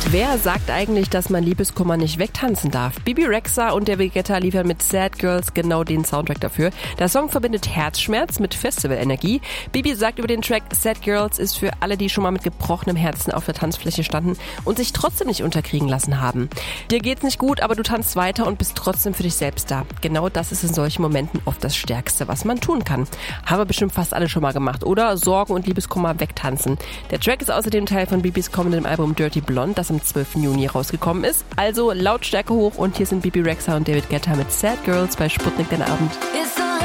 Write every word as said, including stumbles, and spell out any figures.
Wer sagt eigentlich, dass man Liebeskummer nicht wegtanzen darf? Bebe Rexha und David Guetta liefern mit Sad Girls genau den Soundtrack dafür. Der Song verbindet Herzschmerz mit Festivalenergie. Bebe sagt über den Track, Sad Girls ist für alle, die schon mal mit gebrochenem Herzen auf der Tanzfläche standen und sich trotzdem nicht unterkriegen lassen haben. Dir geht's nicht gut, aber du tanzt weiter und bist trotzdem für dich selbst da. Genau das ist in solchen Momenten oft das Stärkste, was man tun kann. Haben wir bestimmt fast alle schon mal gemacht, oder? Sorgen und Liebeskummer wegtanzen. Der Track ist außerdem Teil von Bibis kommendem Album Dirty Blonde, das am zwölften Juni rausgekommen ist. Also Lautstärke hoch und hier sind Bebe Rexha und David Guetta mit Sad Girls bei Sputnik den Abend.